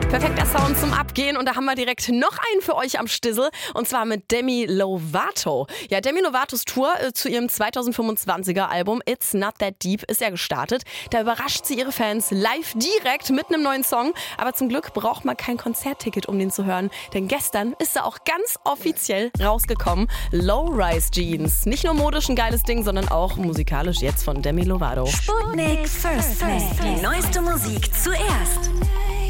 Perfekter Sound zum Abgehen und da haben wir direkt noch einen für euch am Stissel und zwar mit Demi Lovato. Ja, Demi Lovatos Tour zu ihrem 2025er Album It's Not That Deep ist ja gestartet. Da überrascht sie ihre Fans live direkt mit einem neuen Song, aber zum Glück braucht man kein Konzertticket, um den zu hören, denn gestern ist er auch ganz offiziell rausgekommen. Low-Rise Jeans. Nicht nur modisch ein geiles Ding, sondern auch musikalisch jetzt von Demi Lovato. Sputnik First Play. Die neueste Musik zuerst.